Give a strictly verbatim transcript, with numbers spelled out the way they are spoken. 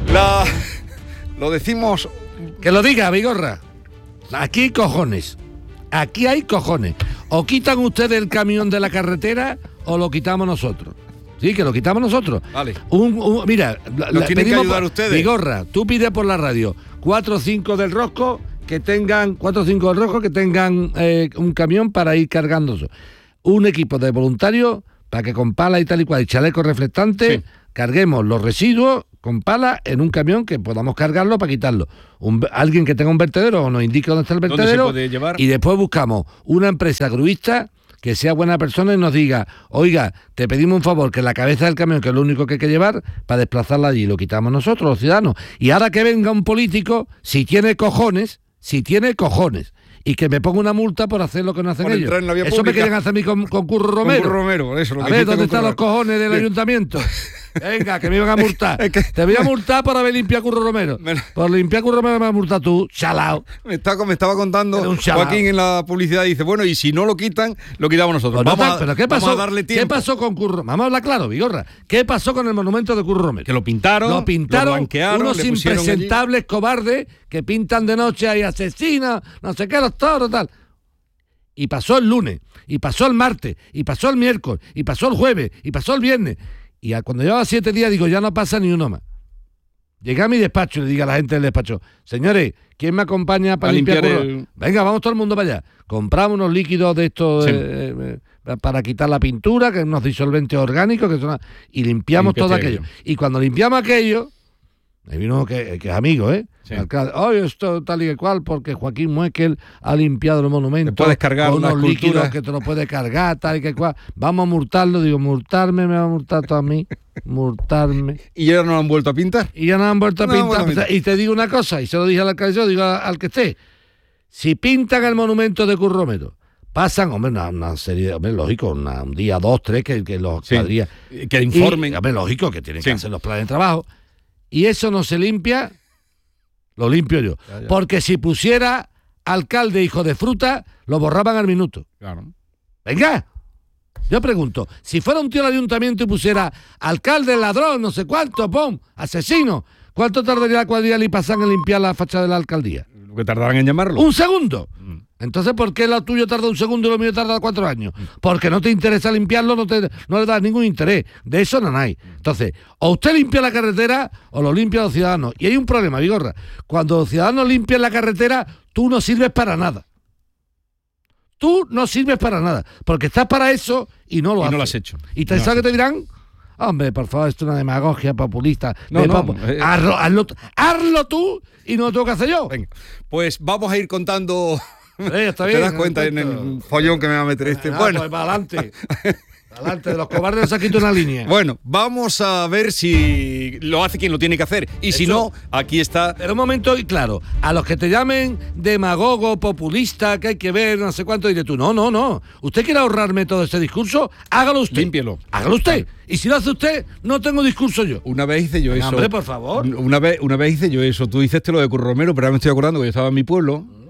La... Lo decimos... Que lo diga, Vigorra. Aquí hay cojones. Aquí hay cojones. O quitan ustedes el camión de la carretera o lo quitamos nosotros. Sí, que lo quitamos nosotros. Vale. Un, un, mira, nos tienen que ayudar por, ustedes. Vigorra, tú pides por la radio cuatro o cinco del Rosco que tengan, cuatro o cinco del Rosco que tengan eh, un camión para ir cargando eso. Un equipo de voluntarios para que con pala y tal y cual y chaleco reflectante sí. carguemos los residuos con pala en un camión que podamos cargarlo para quitarlo. Un, alguien que tenga un vertedero o nos indique dónde está el vertedero. ¿Dónde se puede llevar? Y después buscamos una empresa gruista que sea buena persona y nos diga, oiga, te pedimos un favor, que la cabeza del camión, que es lo único que hay que llevar, para desplazarla allí, lo quitamos nosotros, los ciudadanos. Y ahora que venga un político, si tiene cojones, si tiene cojones, y que me ponga una multa por hacer lo que no hacen por ellos. Eso pública. Me quieren hacer a mí con, con Curro Romero. Con Curro Romero, eso. Lo a que ver, ¿dónde están los cojones del Bien. ayuntamiento? Venga, que me iban a multar. Es que... Te voy a multar por haber limpiado Curro Romero. Me... Por limpiar Curro Romero me vas a multar tú, chalao. Me estaba, me estaba contando Joaquín en la publicidad, dice, bueno, y si no lo quitan, lo quitamos nosotros. Pues vamos, no, a, pero ¿qué pasó? vamos a darle tiempo. ¿Qué pasó con Curro? Vamos a hablar claro, Vigorra. ¿Qué pasó con el monumento de Curro Romero? Que lo pintaron, lo pintaron, lo blanquearon, unos impresentables allí. Cobardes que pintan de noche hay asesinos, no sé qué, los toros, tal. Y pasó el lunes, y pasó el martes, y pasó el miércoles, y pasó el jueves, y pasó el viernes. Y cuando llevaba siete días, digo, ya no pasa ni uno más. Llegué a mi despacho y le digo a la gente del despacho, señores, ¿quién me acompaña para a limpiar? limpiar el... Venga, vamos todo el mundo para allá. Compramos unos líquidos de estos sí. eh, eh, para quitar la pintura, que unos disolventes orgánicos, que son y limpiamos todo aquello. Y cuando limpiamos aquello, me vino que, que es amigo, ¿eh? Sí. Alcalde, oh, esto tal y cual, porque Joaquín Muekel ha limpiado el monumento. Te puedes cargar unos una líquidos que te lo puedes cargar, tal y que cual. Vamos a multarlo, digo, multarme, me va a multar todo a mí, multarme. ¿Y ya no lo han vuelto a pintar? Y ya no han vuelto a no, pintar. Bueno, y te digo una cosa, y se lo dije al alcalde, yo digo al que esté, si pintan el monumento de Curro Romero, pasan, hombre, una, una serie, hombre, lógico, una, un día, dos, tres, que, que los sí. cuadrillas... Que informen. Y, hombre, lógico, que tienen sí. que hacer los planes de trabajo. Y eso no se limpia, lo limpio yo. Ya, ya. Porque si pusiera alcalde hijo de fruta, lo borraban al minuto. Claro. Venga, yo pregunto, si fuera un tío del ayuntamiento y pusiera alcalde ladrón, no sé cuánto, pum, asesino, ¿cuánto tardaría la cuadrilla y pasan en limpiar la fachada de la alcaldía? Lo que tardarán en llamarlo. Un segundo. Mm. Entonces, ¿por qué lo tuyo tarda un segundo y lo mío tarda cuatro años? Porque no te interesa limpiarlo, no, te, no le das ningún interés. De eso no hay. Entonces, o usted limpia la carretera o lo limpian los ciudadanos. Y hay un problema, Vigorra. Cuando los ciudadanos limpian la carretera, tú no sirves para nada. Tú no sirves para nada. Porque estás para eso y no lo y haces. no lo has hecho. ¿Y te no sabes que te dirán? Hombre, por favor, esto es una demagogia populista. No, de no, popu- eh, hazlo, hazlo, hazlo tú y no lo tengo que hacer yo. Venga, pues vamos a ir contando... Eh, está bien, ¿Te das cuenta en el follón que me va a meter este? Ah, bueno, pues para adelante. Adelante, de los cobardes se ha quitado una línea. Bueno, vamos a ver si lo hace quien lo tiene que hacer. Y Eso, si no, aquí está. Pero un momento, y claro, a los que te llamen demagogo, populista, que hay que ver, no sé cuánto, diré tú, no, no, no. ¿Usted quiere ahorrarme todo este discurso? Hágalo usted. Límpielo. Hágalo usted. Y si lo hace usted, no tengo discurso yo. Una vez hice yo Venga, eso. Hombre, por favor. Una vez, una vez hice yo eso. Tú hiciste lo de Curro Romero, pero ahora me estoy acordando que yo estaba en mi pueblo.